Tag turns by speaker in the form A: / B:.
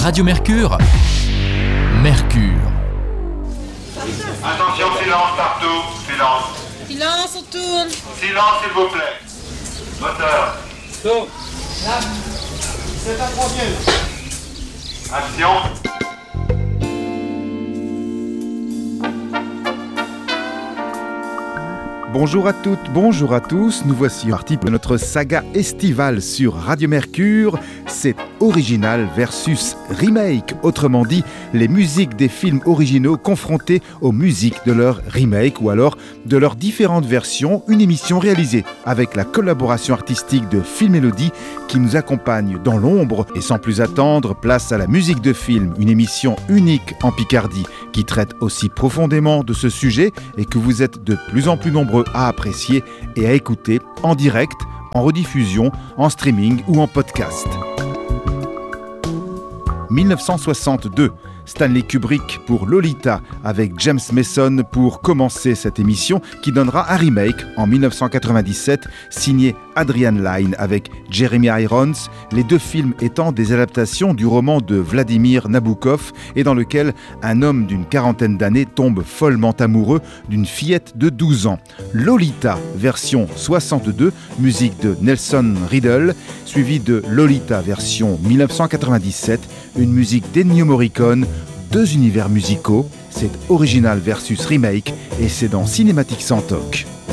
A: Radio Mercure. Mercure.
B: Attention, silence partout, silence.
C: Silence, on tourne.
B: Silence, s'il vous plaît. Moteur.
D: Stop. Là, c'est pas trop bien.
B: Action.
E: Bonjour à toutes, bonjour à tous, nous voici partis pour notre saga estivale sur Radio Mercure. C'est original versus remake, autrement dit les musiques des films originaux confrontées aux musiques de leur remake ou alors de leurs différentes versions, une émission réalisée avec la collaboration artistique de Film Mélodie qui nous accompagne dans l'ombre. Et sans plus attendre, place à la musique de film, une émission unique en Picardie qui traite aussi profondément de ce sujet et que vous êtes de plus en plus nombreux à apprécier et à écouter en direct, en rediffusion, en streaming ou en podcast. 1962, Stanley Kubrick pour Lolita avec James Mason pour commencer cette émission qui donnera un remake en 1997 signé Adrian Lyne avec Jeremy Irons, les deux films étant des adaptations du roman de Vladimir Nabokov et dans lequel un homme d'une quarantaine d'années tombe follement amoureux d'une fillette de 12 ans. Lolita, version 62, musique de Nelson Riddle, suivi de Lolita, version 1997, une musique d'Ennio Morricone. Deux univers musicaux, c'est original versus remake et c'est dans Cinématique sans toc.